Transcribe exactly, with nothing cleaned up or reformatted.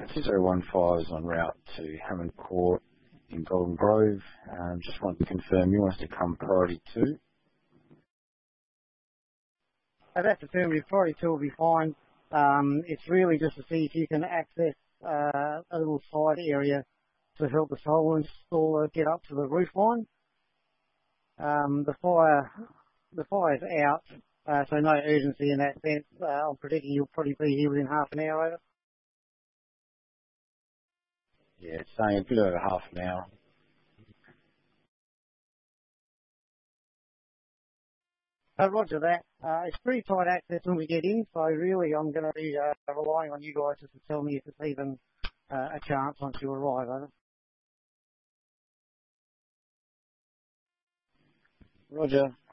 two zero one five is en route to Hammond Court in Golden Grove. Um, just want to confirm you want us to come priority two. Uh, that's affirmative. Priority two will be fine. Um, it's really just to see if you can access uh, a little side area to help the solar installer get up to the roof line. Um, the fire, the fire's out, uh, so no urgency in that sense. Uh, I'm predicting you'll probably be here within half an hour. Over. Yeah, it's saying a bit over half an hour. Uh, roger that. Uh, it's pretty tight access when we get in, so really I'm going to be uh, relying on you guys just to tell me if it's even uh, a chance once you arrive. Over. Roger.